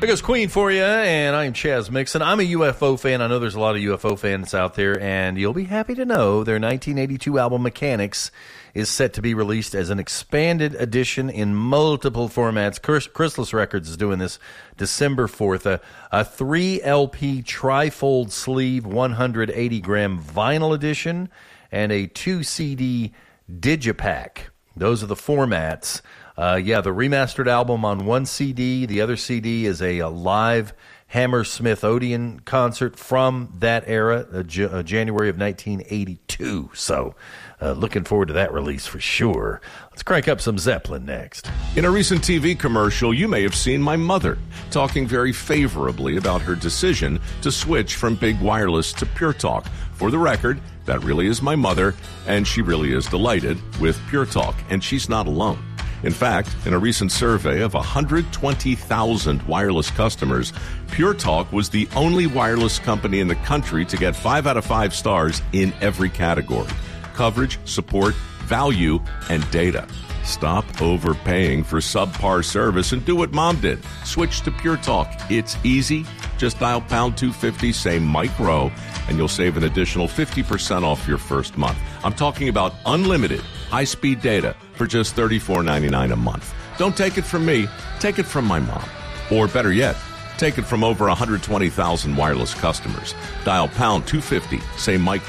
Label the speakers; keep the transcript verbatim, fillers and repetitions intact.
Speaker 1: There goes Queen for you, and I'm Chaz Mixon. I'm a U F O fan. I know there's a lot of U F O fans out there, and you'll be happy to know their nineteen eighty-two album Mechanics is set to be released as an expanded edition in multiple formats. Chrysalis Records is doing this December fourth. A, a three L P trifold sleeve one hundred eighty gram vinyl edition and a two C D digipack. Those are the formats. Uh, yeah, the remastered album on one C D. The other C D is a, a live Hammersmith Odeon concert from that era, uh, J- uh, January of nineteen eighty-two. So, uh, looking forward to that release for sure. Let's crank up some Zeppelin next.
Speaker 2: In a recent T V commercial, you may have seen my mother talking very favorably about her decision to switch from Big Wireless to Pure Talk. For the record, that really is my mother, and she really is delighted with Pure Talk, and she's not alone. In fact, in a recent survey of one hundred twenty thousand wireless customers, Pure Talk was the only wireless company in the country to get five out of five stars in every category: coverage, support, value, and data. Stop overpaying for subpar service and do what Mom did. Switch to Pure Talk. It's easy. Just dial pound two fifty, say Mike Rowe, and you'll save an additional fifty percent off your first month. I'm talking about unlimited high-speed data for just thirty-four ninety-nine a month. Don't take it from me. Take it from my mom. Or better yet, take it from over one hundred twenty thousand wireless customers. Dial pound two fifty, say Mike